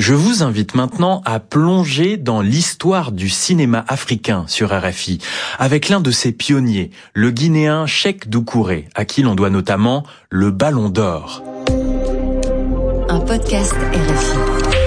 Je vous invite maintenant à plonger dans l'histoire du cinéma africain sur RFI, avec l'un de ses pionniers, le Guinéen Cheikh Doucouré, à qui l'on doit notamment le Ballon d'Or. Un podcast RFI.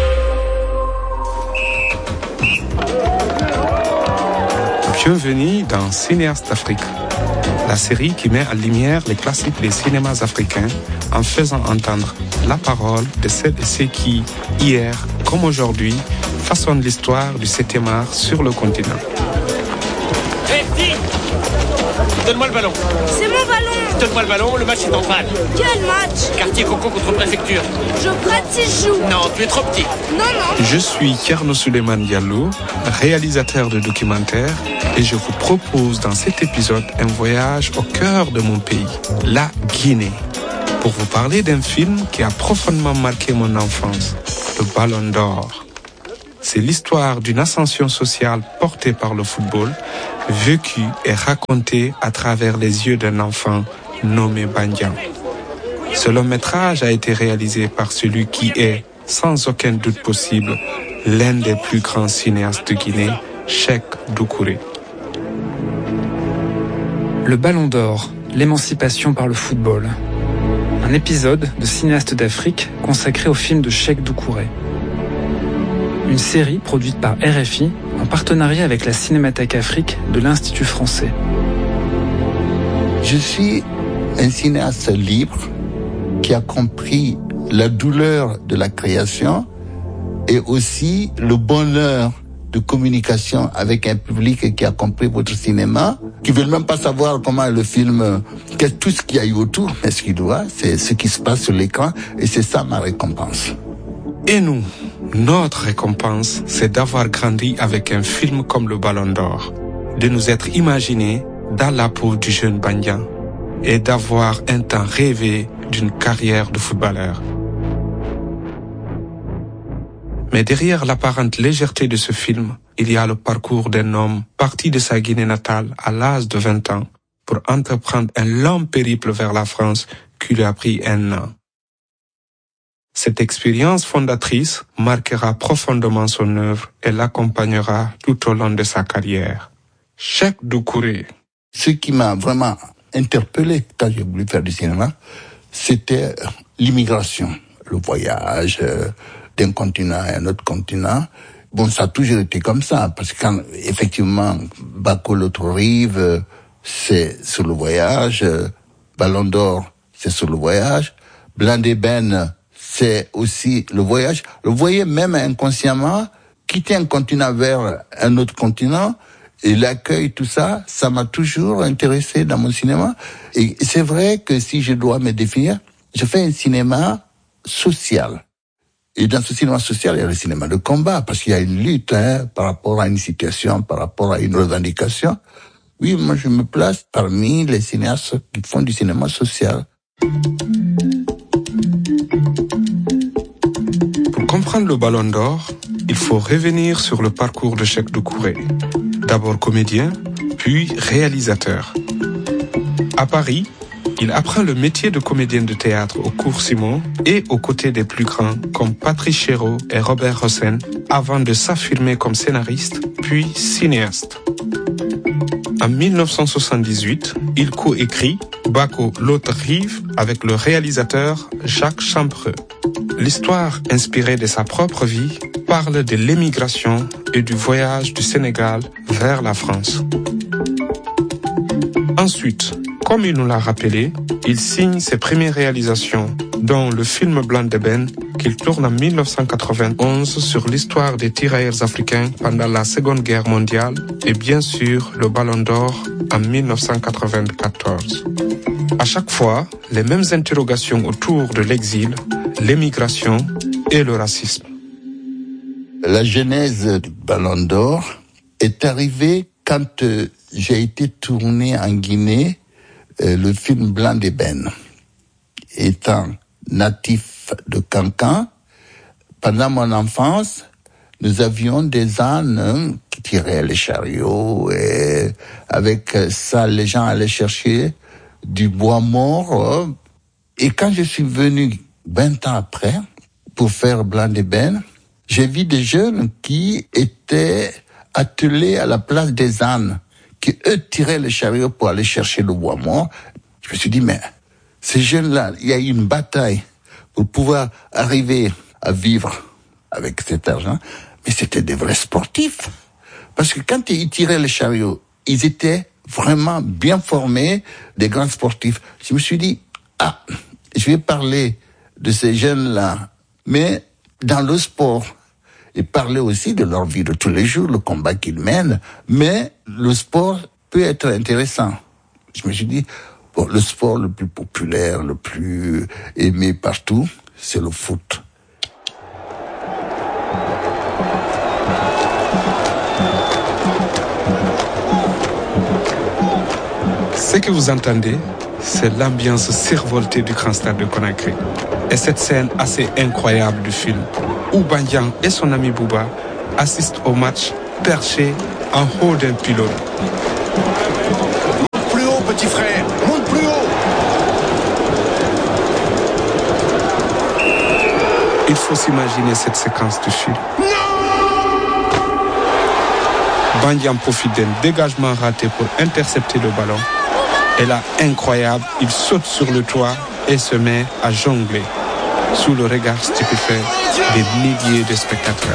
Bienvenue dans Cinéaste Afrique, la série qui met en lumière les classiques des cinémas africains en faisant entendre la parole de celles et ceux qui, hier comme aujourd'hui, façonnent l'histoire du 7e art sur le continent. Hé, hey, donne-moi le ballon. C'est mon ballon. Donne-moi le ballon, le match est en panne. Quel match? Quartier Coco contre Préfecture. Je pratique, joue. Non, tu es trop petit. Non. Je suis Thierno Souleymane Diallo, réalisateur de documentaires, et je vous propose dans cet épisode un voyage au cœur de mon pays, la Guinée, pour vous parler d'un film qui a profondément marqué mon enfance, le Ballon d'Or. C'est l'histoire d'une ascension sociale portée par le football, vécue et racontée à travers les yeux d'un enfant nommé Bandian. Ce long-métrage a été réalisé par celui qui est, sans aucun doute possible, l'un des plus grands cinéastes de Guinée, Cheikh Doucouré. Le Ballon d'Or, l'émancipation par le football. Un épisode de Cinéastes d'Afrique consacré au film de Cheikh Doucouré. Une série produite par RFI en partenariat avec la Cinémathèque Afrique de l'Institut français. Je suis un cinéaste libre qui a compris la douleur de la création et aussi le bonheur de communication avec un public qui a compris votre cinéma, qui ne veut même pas savoir comment le film, tout ce qu'il y a eu autour, mais ce qu'il doit, c'est ce qui se passe sur l'écran, et c'est ça ma récompense. Et nous, notre récompense, c'est d'avoir grandi avec un film comme le Ballon d'Or, de nous être imaginés dans la peau du jeune Bandian et d'avoir un temps rêvé d'une carrière de footballeur. Mais derrière l'apparente légèreté de ce film, il y a le parcours d'un homme parti de sa Guinée natale à l'âge de 20 ans pour entreprendre un long périple vers la France qui lui a pris 1 an. Cette expérience fondatrice marquera profondément son œuvre et l'accompagnera tout au long de sa carrière. Cheikh Doucouré. Ce qui m'a vraiment interpellé quand j'ai voulu faire du cinéma, c'était l'immigration, le voyage d'un continent à un autre continent. Bon, ça a toujours été comme ça, parce que quand, effectivement, Bako, l'autre rive, c'est sur le voyage, Ballon d'Or, c'est sur le voyage, Blanc d'Ébène, c'est aussi le voyage. Le voyez même inconsciemment, quitter un continent vers un autre continent, et l'accueil, tout ça, ça m'a toujours intéressé dans mon cinéma. Et c'est vrai que si je dois me définir, je fais un cinéma social. Et dans ce cinéma social, il y a le cinéma de combat, parce qu'il y a une lutte par rapport à une situation, par rapport à une revendication. Oui, moi je me place parmi les cinéastes qui font du cinéma social. Pour comprendre le Ballon d'Or, il faut revenir sur le parcours de Cheikh Doucouré. D'abord comédien, puis réalisateur. À Paris, il apprend le métier de comédien de théâtre au cours Simon et aux côtés des plus grands comme Patrice Chéreau et Robert Hossein avant de s'affirmer comme scénariste, puis cinéaste. En 1978, il coécrit Bako, l'autre rive avec le réalisateur Jacques Champreux. L'histoire inspirée de sa propre vie parle de l'émigration et du voyage du Sénégal vers la France. Ensuite, comme il nous l'a rappelé, il signe ses premières réalisations, dont le film Blanc d'Ébène qu'il tourne en 1991 sur l'histoire des tirailleurs africains pendant la Seconde Guerre mondiale et bien sûr le Ballon d'Or en 1994. À chaque fois, les mêmes interrogations autour de l'exil, l'émigration et le racisme. La genèse du Ballon d'Or est arrivée quand j'ai été tourné en Guinée le film Blanc d'Ébène. Étant natif de Cancan, pendant mon enfance, nous avions des ânes qui tiraient les chariots et avec ça, les gens allaient chercher du bois mort. Et quand je suis venu 20 ans après pour faire Blanc d'Ébène, j'ai vu des jeunes qui étaient attelés à la place des ânes, qui eux tiraient le chariot pour aller chercher le bois mort. Je me suis dit, mais ces jeunes-là, il y a eu une bataille pour pouvoir arriver à vivre avec cet argent, mais c'était des vrais sportifs. Parce que quand ils tiraient le chariot, ils étaient vraiment bien formés, des grands sportifs. Je me suis dit, je vais parler de ces jeunes-là, mais dans le sport, et parler aussi de leur vie de tous les jours, le combat qu'ils mènent, mais le sport peut être intéressant. Je me suis dit, le sport le plus populaire, le plus aimé partout, c'est le foot. Ce que vous entendez, c'est l'ambiance survoltée du grand stade de Conakry. Et cette scène assez incroyable du film, où Bandiang et son ami Bouba assistent au match perché en haut d'un pylône. Monte plus haut, petit frère, monte plus haut. Il faut s'imaginer cette séquence du film. Bandiang profite d'un dégagement raté pour intercepter le ballon. Et là, incroyable, il saute sur le toit et se met à jongler sous le regard stupéfait des milliers de spectateurs.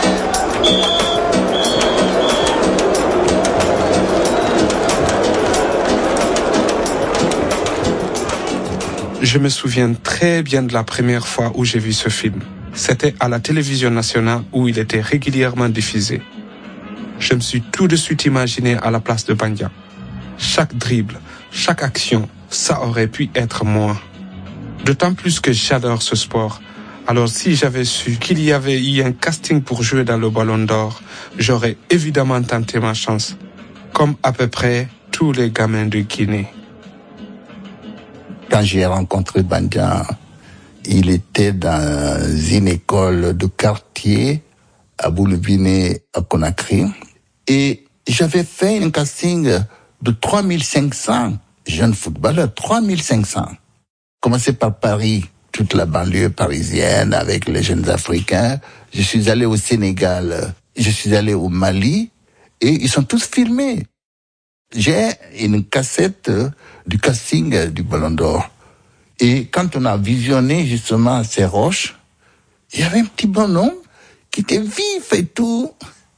Je me souviens très bien de la première fois où j'ai vu ce film. C'était à la télévision nationale où il était régulièrement diffusé. Je me suis tout de suite imaginé à la place de Bandiang. Chaque dribble, chaque action, ça aurait pu être moi. D'autant plus que j'adore ce sport. Alors si j'avais su qu'il y avait eu un casting pour jouer dans le Ballon d'Or, j'aurais évidemment tenté ma chance. Comme à peu près tous les gamins de Guinée. Quand j'ai rencontré Bandiang, il était dans une école de quartier à Boulevine, à Conakry. Et j'avais fait un casting de 3500 jeunes footballeurs, 3500. Commencé par Paris, toute la banlieue parisienne avec les jeunes Africains. Je suis allé au Sénégal, je suis allé au Mali et ils sont tous filmés. J'ai une cassette du casting du Ballon d'Or. Et quand on a visionné justement ces roches, il y avait un petit bonhomme qui était vif et tout.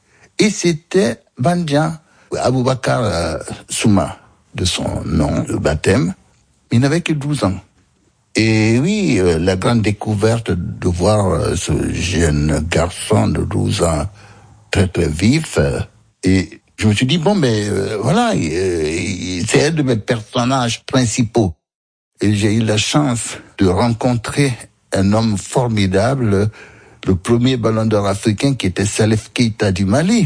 Et c'était Bandiang, Aboubakar Souma, de son nom de baptême. Il n'avait que 12 ans. Et oui, la grande découverte de voir ce jeune garçon de 12 ans très très vif. Et je me suis dit, voilà, c'est un de mes personnages principaux. Et j'ai eu la chance de rencontrer un homme formidable, le premier Ballon d'Or africain qui était Salif Keita du Mali.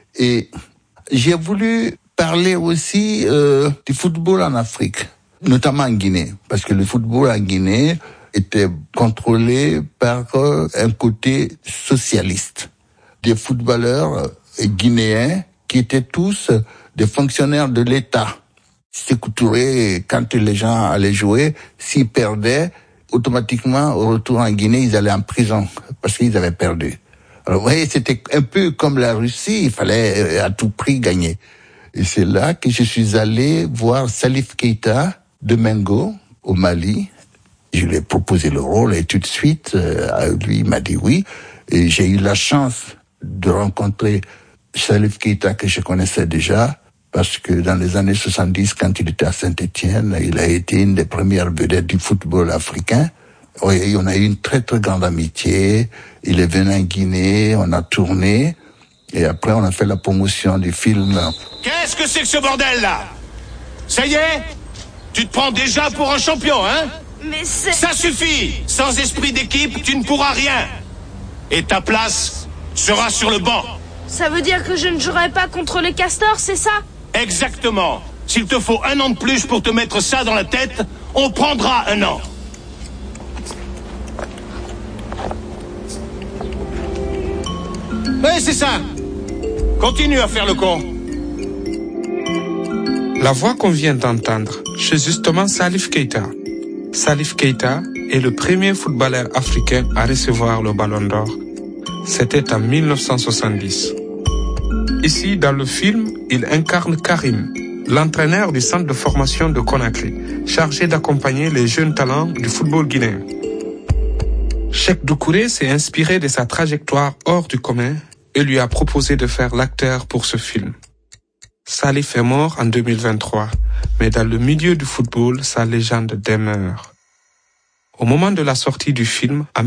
Et j'ai voulu parler aussi du football en Afrique, notamment en Guinée, parce que le football en Guinée était contrôlé par un côté socialiste. Des footballeurs guinéens qui étaient tous des fonctionnaires de l'État. Sékou Touré, quand les gens allaient jouer, s'ils perdaient, automatiquement, au retour en Guinée, ils allaient en prison, parce qu'ils avaient perdu. Alors, vous voyez, c'était un peu comme la Russie, il fallait à tout prix gagner. Et c'est là que je suis allé voir Salif Keita de Mengo, au Mali. Je lui ai proposé le rôle et tout de suite, lui, il m'a dit oui. Et j'ai eu la chance de rencontrer Salif Keita que je connaissais déjà, parce que dans les années 70, quand il était à Saint-Étienne, il a été une des premières vedettes du football africain. Oui, on a eu une très très grande amitié. Il est venu en Guinée, on a tourné, et après on a fait la promotion du film. Qu'est-ce que c'est que ce bordel-là? Ça y est? Tu te prends déjà pour un champion, hein? Mais c'est... Ça suffit! Sans esprit d'équipe, tu ne pourras rien! Et ta place sera sur le banc! Ça veut dire que je ne jouerai pas contre les castors, c'est ça? Exactement! S'il te faut 1 an de plus pour te mettre ça dans la tête, on prendra 1 an! Ouais, c'est ça! Continue à faire le con! La voix qu'on vient d'entendre, c'est justement Salif Keita. Salif Keita est le premier footballeur africain à recevoir le Ballon d'Or. C'était en 1970. Ici, dans le film, il incarne Karim, l'entraîneur du centre de formation de Conakry, chargé d'accompagner les jeunes talents du football guinéen. Cheikh Doucouré s'est inspiré de sa trajectoire hors du commun et lui a proposé de faire l'acteur pour ce film. Salif est mort en 2023, mais dans le milieu du football, sa légende demeure. Au moment de la sortie du film, en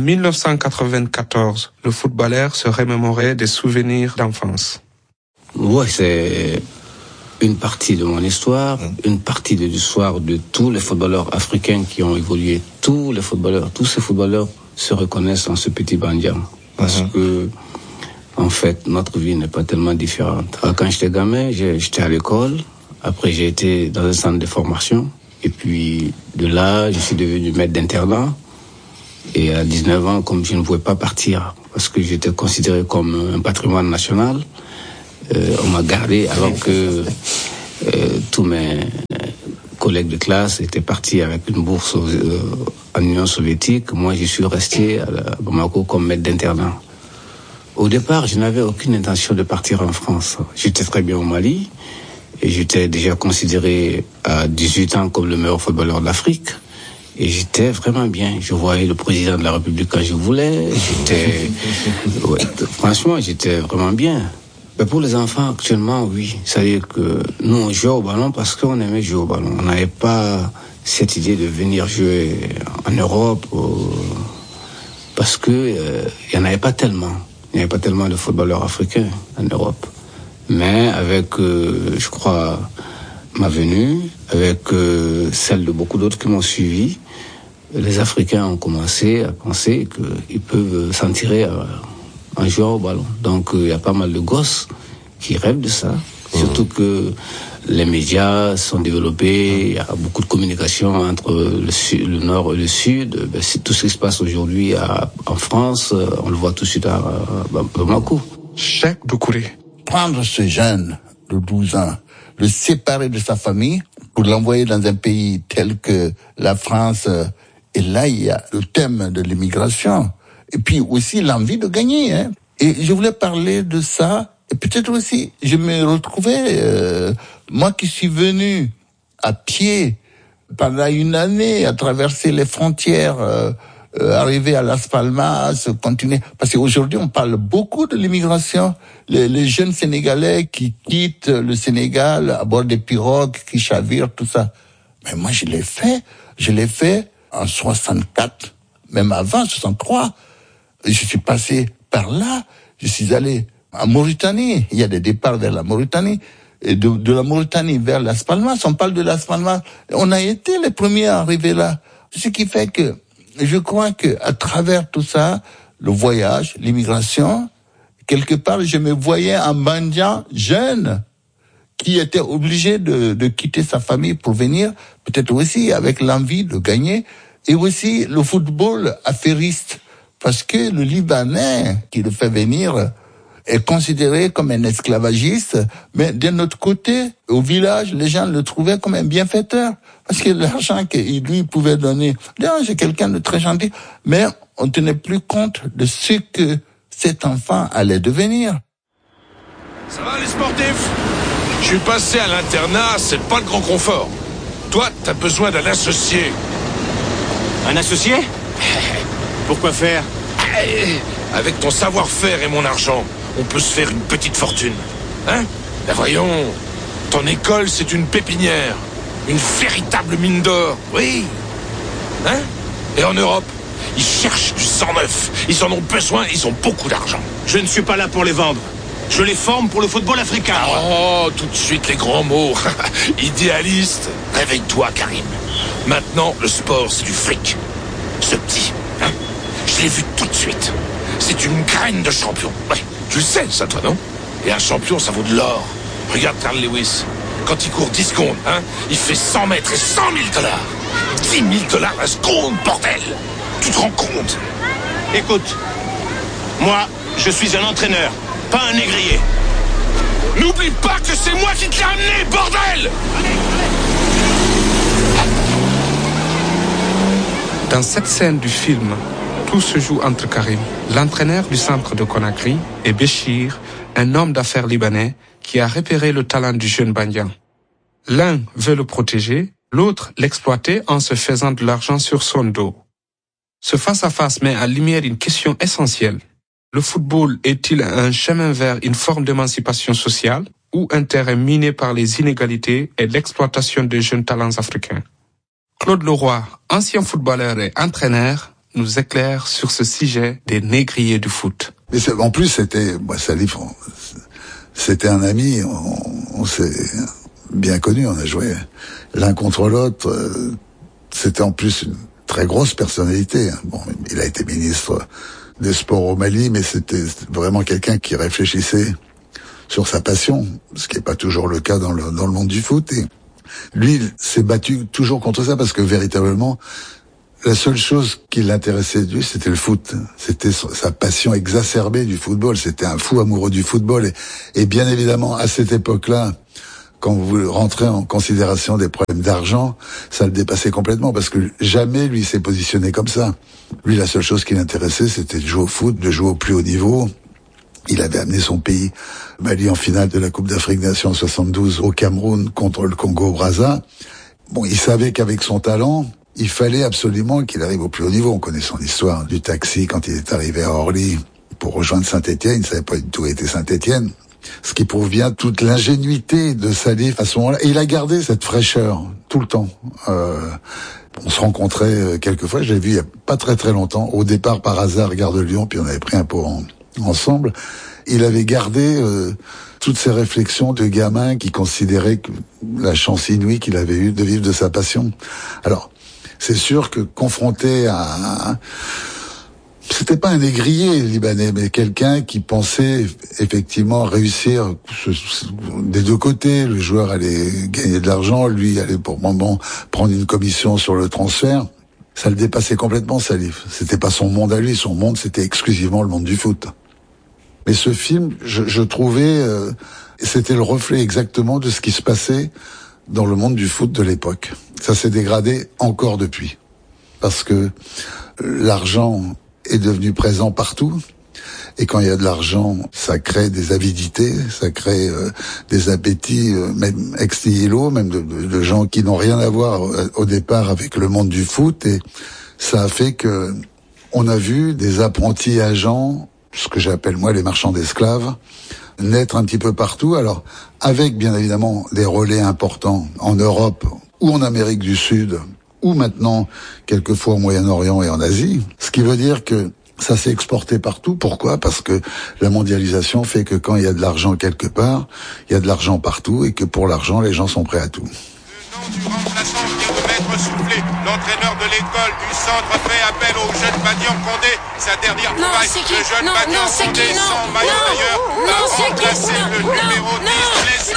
1994, le footballeur se remémorait des souvenirs d'enfance. Ouais, c'est une partie de mon histoire, une partie de l'histoire de tous les footballeurs africains qui ont évolué. Tous ces footballeurs se reconnaissent dans ce petit Bandiang. Parce que, en fait, notre vie n'est pas tellement différente. Quand j'étais gamin, j'étais à l'école. Après, j'ai été dans un centre de formation. Et puis, de là, je suis devenu maître d'internat. Et à 19 ans, comme je ne pouvais pas partir, parce que j'étais considéré comme un patrimoine national, on m'a gardé alors que tous mes collègues de classe étaient partis avec une bourse en Union soviétique. Moi, je suis resté à Bamako comme maître d'internat. Au départ, je n'avais aucune intention de partir en France. J'étais très bien au Mali et j'étais déjà considéré à 18 ans comme le meilleur footballeur d'Afrique. Et j'étais vraiment bien. Je voyais le président de la République quand je voulais. Franchement, j'étais vraiment bien. Mais pour les enfants, actuellement, oui. C'est-à-dire que nous, on jouait au ballon parce qu'on aimait jouer au ballon. On n'avait pas cette idée de venir jouer en Europe parce que il n'y en avait pas tellement. Il n'y avait pas tellement de footballeurs africains en Europe. Mais avec, je crois, ma venue, avec celle de beaucoup d'autres qui m'ont suivi, les Africains ont commencé à penser qu'ils peuvent s'en tirer en jouant au ballon. Donc il y a pas mal de gosses qui rêvent de ça. Surtout que les médias sont développés, il y a beaucoup de communication entre le nord et le sud. C'est tout ce qui se passe aujourd'hui en France, on le voit tout de suite à Bamako. Cheikh Doucouré. Prendre ce jeune de 12 ans, le séparer de sa famille pour l'envoyer dans un pays tel que la France, et là il y a le thème de l'immigration. Et puis aussi l'envie de gagner. Hein. Et je voulais parler de ça. Et peut-être aussi, je me retrouvais, moi qui suis venu à pied pendant une année à traverser les frontières, arriver à Las Palmas, continuer. Parce qu'aujourd'hui, on parle beaucoup de l'immigration. Les jeunes Sénégalais qui quittent le Sénégal à bord des pirogues, qui chavirent, tout ça. Mais moi, je l'ai fait en 64, même avant, 63. Je suis passé par là, je suis allé en Mauritanie, il y a des départs vers la Mauritanie, et de la Mauritanie vers Las Palmas, on parle de Las Palmas, on a été les premiers à arriver là. Ce qui fait que, je crois que à travers tout ça, le voyage, l'immigration, quelque part, je me voyais un Bandiang jeune, qui était obligé de quitter sa famille pour venir, peut-être aussi avec l'envie de gagner, et aussi le football affairiste. Parce que le Libanais qui le fait venir est considéré comme un esclavagiste, mais d'un autre côté, au village, les gens le trouvaient comme un bienfaiteur. Parce que l'argent qu'il lui pouvait donner, j'ai quelqu'un de très gentil, mais on tenait plus compte de ce que cet enfant allait devenir. Ça va les sportifs? Je suis passé à l'internat, c'est pas le grand confort. Toi, t'as besoin d'un associé. Un associé? Pourquoi faire? Avec ton savoir-faire et mon argent, on peut se faire une petite fortune. Hein? Ben voyons, ton école, c'est une pépinière. Une véritable mine d'or. Oui. Hein? Et en Europe, ils cherchent du sang neuf. Ils en ont besoin, ils ont beaucoup d'argent. Je ne suis pas là pour les vendre. Je les forme pour le football africain. Oh, tout de suite les grands mots. Idéaliste. Réveille-toi, Karim. Maintenant, le sport, c'est du fric. Ce petit, hein? Je l'ai vu tout de suite. C'est une graine de champion. Ouais, tu le sais, ça, toi, non? Et un champion, ça vaut de l'or. Regarde Carl Lewis. Quand il court 10 secondes, hein, il fait 100 mètres et $100 000. $10 000 la seconde, bordel. Tu te rends compte? Écoute, moi, je suis un entraîneur, pas un négrier. N'oublie pas que c'est moi qui te l'ai amené, bordel! Dans cette scène du film, Tout se joue entre Karim, l'entraîneur du centre de Conakry, et Béchir, un homme d'affaires libanais qui a repéré le talent du jeune Bandian. L'un veut le protéger, l'autre l'exploiter en se faisant de l'argent sur son dos. Ce face-à-face met en lumière une question essentielle. Le football est-il un chemin vers une forme d'émancipation sociale ou un terrain miné par les inégalités et l'exploitation des jeunes talents africains? Claude Leroy, ancien footballeur et entraîneur, nous éclaire sur ce sujet des négriers du foot. Mais en plus, Salif, c'était un ami, on s'est bien connus, on a joué l'un contre l'autre. C'était en plus une très grosse personnalité. Bon, il a été ministre des Sports au Mali, mais c'était vraiment quelqu'un qui réfléchissait sur sa passion, ce qui n'est pas toujours le cas dans le monde du foot. Et lui, il s'est battu toujours contre ça parce que véritablement, la seule chose qui l'intéressait de lui, c'était le foot. C'était sa passion exacerbée du football. C'était un fou amoureux du football. Et bien évidemment, à cette époque-là, quand vous rentrez en considération des problèmes d'argent, ça le dépassait complètement parce que jamais lui s'est positionné comme ça. Lui, la seule chose qui l'intéressait, c'était de jouer au foot, de jouer au plus haut niveau. Il avait amené son pays, Mali, en finale de la Coupe d'Afrique des Nations en 72 au Cameroun contre le Congo-Brazza. Bon, il savait qu'avec son talent, il fallait absolument qu'il arrive au plus haut niveau. On connaît son histoire du taxi quand il est arrivé à Orly pour rejoindre Saint-Étienne. Il ne savait pas du tout où était Saint-Étienne. Ce qui prouve bien toute l'ingénuité de Salif à ce moment-là. Et il a gardé cette fraîcheur tout le temps. On se rencontrait quelques fois. Je l'ai vu il y a pas très très longtemps. Au départ, par hasard, Gare de Lyon, puis on avait pris un pot ensemble. Il avait gardé toutes ces réflexions de gamin qui considérait que la chance inouïe qu'il avait eue de vivre de sa passion. Alors, c'est sûr que confronté à... C'était pas un négrier libanais, mais quelqu'un qui pensait effectivement réussir des deux côtés. Le joueur allait gagner de l'argent, lui allait pour le moment prendre une commission sur le transfert. Ça le dépassait complètement, Salif. C'était pas son monde à lui, son monde c'était exclusivement le monde du foot. Mais ce film, je trouvais, c'était le reflet exactement de ce qui se passait dans le monde du foot de l'époque. Ça s'est dégradé encore depuis. Parce que l'argent est devenu présent partout. Et quand il y a de l'argent, ça crée des avidités, ça crée des appétits, même ex nihilo, même de gens qui n'ont rien à voir au départ avec le monde du foot. Et ça a fait que on a vu des apprentis agents, ce que j'appelle moi les marchands d'esclaves, naître un petit peu partout. Alors, avec bien évidemment des relais importants en Europe ou en Amérique du Sud, ou maintenant quelquefois au Moyen-Orient et en Asie. Ce qui veut dire que ça s'est exporté partout. Pourquoi? Parce que la mondialisation fait que quand il y a de l'argent quelque part, il y a de l'argent partout et que pour l'argent, les gens sont prêts à tout. Le nom du remplaçant vient de m'être soufflé. L'entraîneur de l'école du centre fait appel au jeune Bandian Condé. Sa dernière trouvaille, le jeune Bandian Condé sans maillot d'ailleurs, a remplacé le numéro 10.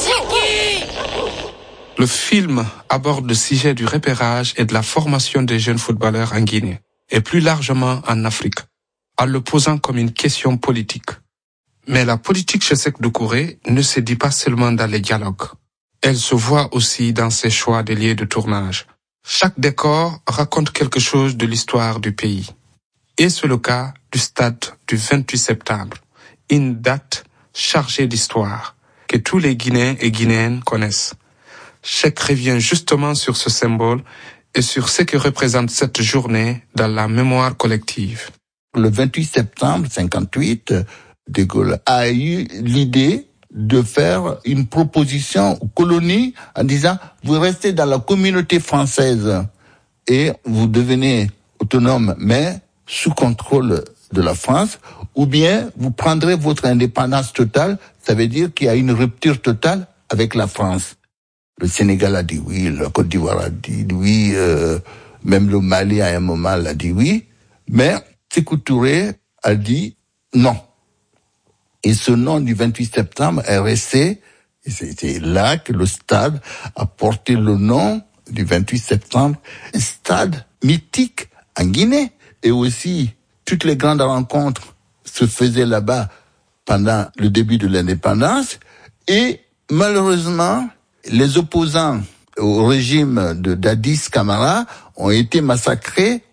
Le film aborde le sujet du repérage et de la formation des jeunes footballeurs en Guinée, et plus largement en Afrique, en le posant comme une question politique. Mais la politique chez Sékou Doucouré ne se dit pas seulement dans les dialogues. Elle se voit aussi dans ses choix de lieux de tournage. Chaque décor raconte quelque chose de l'histoire du pays. Et c'est le cas du stade du 28 septembre, une date chargée d'histoire que tous les Guinéens et Guinéennes connaissent. Sékou revient justement sur ce symbole et sur ce que représente cette journée dans la mémoire collective. Le 28 septembre 58, De Gaulle a eu l'idée de faire une proposition aux colonies en disant « Vous restez dans la communauté française et vous devenez autonome, mais sous contrôle de la France, ou bien vous prendrez votre indépendance totale, ça veut dire qu'il y a une rupture totale avec la France. » Le Sénégal a dit oui, la Côte d'Ivoire a dit oui, même le Mali à un moment l'a dit oui, mais Sékou Touré a dit non. Et ce nom du 28 septembre est resté, et c'était là que le stade a porté le nom du 28 septembre, un stade mythique en Guinée. Et aussi, toutes les grandes rencontres se faisaient là-bas pendant le début de l'indépendance, et malheureusement, les opposants au régime de Dadis Camara ont été massacrés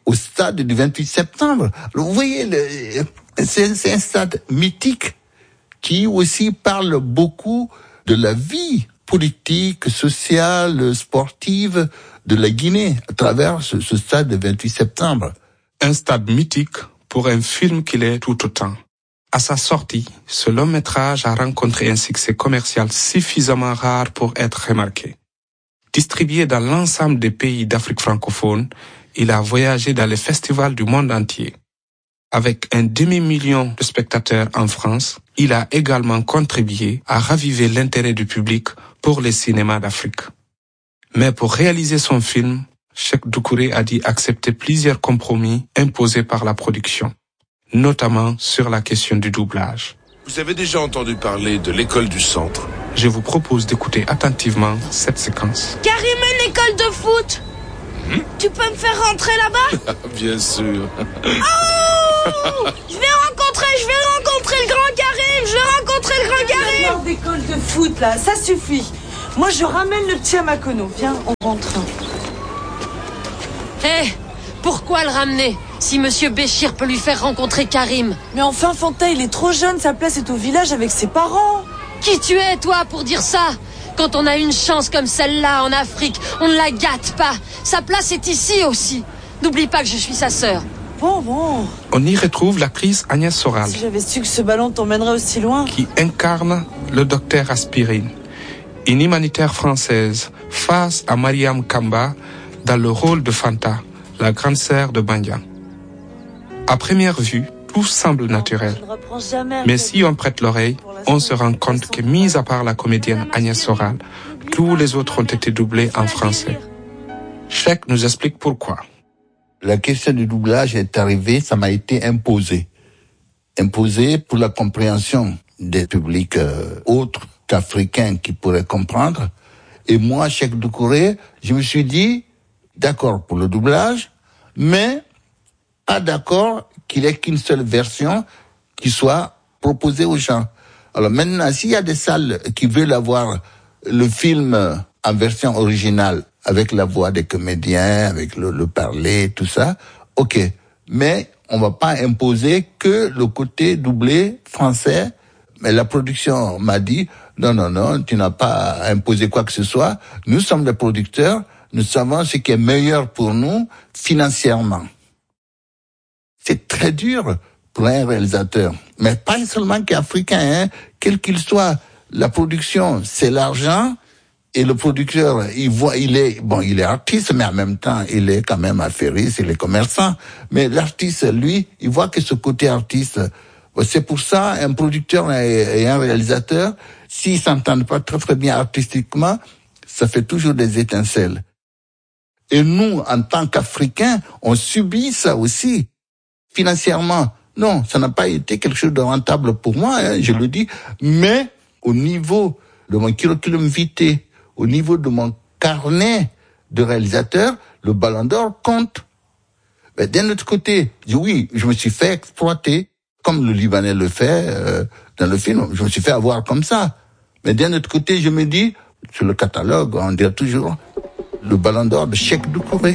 au stade du 28 septembre. Alors, vous voyez, c'est un stade mythique qui aussi parle beaucoup de la vie politique, sociale, sportive de la Guinée à travers ce stade du 28 septembre. Un stade mythique pour un film qu'il est tout autant. À sa sortie, ce long métrage a rencontré un succès commercial suffisamment rare pour être remarqué. Distribué dans l'ensemble des pays d'Afrique francophone, il a voyagé dans les festivals du monde entier. Avec un demi-million de spectateurs en France, il a également contribué à raviver l'intérêt du public pour les cinémas d'Afrique. Mais pour réaliser son film, Cheikh Doucouré a dû accepter plusieurs compromis imposés par la production, notamment sur la question du doublage. Vous avez déjà entendu parler de l'école du centre? Je vous propose d'écouter attentivement cette séquence. Karim a une école de foot. Tu peux me faire rentrer là-bas? Bien sûr. Oh, je vais rencontrer le grand Karim. Je vais rencontrer le grand Karim. D'école de foot là, ça suffit. Moi je ramène le petit à Makono. Viens, on rentre. Hé, pourquoi le ramener si Monsieur Béchir peut lui faire rencontrer Karim? Mais enfin, Fanta, il est trop jeune, sa place est au village avec ses parents. Qui tu es, toi, pour dire ça? Quand on a une chance comme celle-là en Afrique, on ne la gâte pas. Sa place est ici aussi. N'oublie pas que je suis sa sœur. Bon. On y retrouve l'actrice Agnès Soral. Si j'avais su que ce ballon t'emmènerait aussi loin. Qui incarne le docteur Aspirine, une humanitaire française face à Mariam Kamba dans le rôle de Fanta, la grande sœur de Bandian. À première vue, tout semble naturel. Mais si on prête l'oreille, on se rend compte que, mis à part la comédienne Agnès Soral, tous les autres ont été doublés en français. Cheikh nous explique pourquoi. La question du doublage est arrivée, ça m'a été imposé. Imposé pour la compréhension des publics autres qu'africains qui pourraient comprendre. Et moi, Cheikh Doucouré, je me suis dit, d'accord pour le doublage, mais pas d'accord qu'il n'y ait qu'une seule version qui soit proposée aux gens. Alors maintenant, s'il y a des salles qui veulent avoir le film en version originale, avec la voix des comédiens, avec le parler, tout ça, ok. Mais on va pas imposer que le côté doublé français. Mais la production m'a dit, non, tu n'as pas imposé quoi que ce soit. Nous sommes des producteurs, nous savons ce qui est meilleur pour nous financièrement. C'est très dur pour un réalisateur, mais pas seulement qu'africain, quel qu'il soit. La production, c'est l'argent, et le producteur, il est artiste, mais en même temps, il est quand même affairiste, il est commerçant. Mais l'artiste, lui, il voit que ce côté artiste. C'est pour ça, un producteur et un réalisateur, s'ils s'entendent pas très très bien artistiquement, ça fait toujours des étincelles. Et nous, en tant qu'Africains, on subit ça aussi. Financièrement, non, ça n'a pas été quelque chose de rentable pour moi, je le dis, mais au niveau de mon curriculum vitae, au niveau de mon carnet de réalisateur, le Ballon d'Or compte. Mais d'un autre côté, oui, je me suis fait exploiter, comme le Libanais le fait dans le film, je me suis fait avoir comme ça. Mais d'un autre côté, je me dis, sur le catalogue, on dirait toujours le Ballon d'Or de Cheikh Doucouré.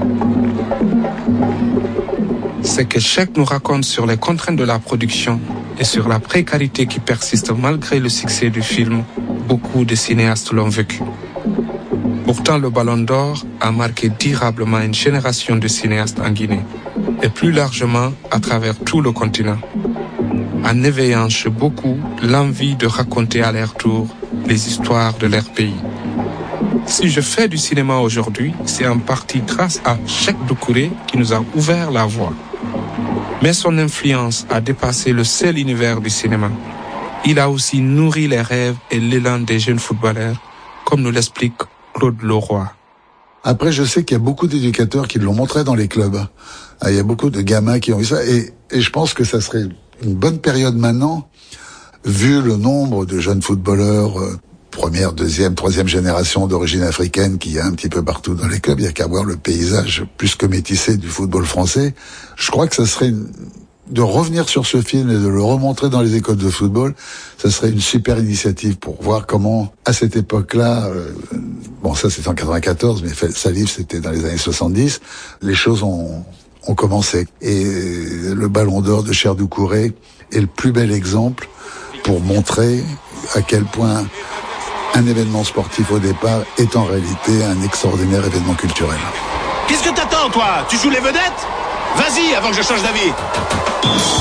C'est que Cheikh nous raconte sur les contraintes de la production et sur la précarité qui persiste malgré le succès du film. Beaucoup de cinéastes l'ont vécu. Pourtant, le Ballon d'Or a marqué durablement une génération de cinéastes en Guinée, et plus largement à travers tout le continent, en éveillant chez beaucoup l'envie de raconter à leur tour les histoires de leur pays. Si je fais du cinéma aujourd'hui, c'est en partie grâce à Cheikh Doucouré qui nous a ouvert la voie. Mais son influence a dépassé le seul univers du cinéma. Il a aussi nourri les rêves et l'élan des jeunes footballeurs, comme nous l'explique Claude Leroy. Après, je sais qu'il y a beaucoup d'éducateurs qui l'ont montré dans les clubs. Il y a beaucoup de gamins qui ont eu ça. Et je pense que ça serait une bonne période maintenant, vu le nombre de jeunes footballeurs, première, deuxième, troisième génération d'origine africaine qu'il y a un petit peu partout dans les clubs. Il y a qu'à voir le paysage plus que métissé du football français. Je crois que ça serait de revenir sur ce film et de le remontrer dans les écoles de football, ça serait une super initiative pour voir comment, à cette époque-là, bon ça c'était en 94, mais Salif c'était dans les années 70, les choses ont ont commencé. Et le Ballon d'Or de Cheikh Doucouré est le plus bel exemple pour montrer à quel point un événement sportif au départ est en réalité un extraordinaire événement culturel. Qu'est-ce que t'attends, toi? Tu joues les vedettes? Vas-y, avant que je change d'avis.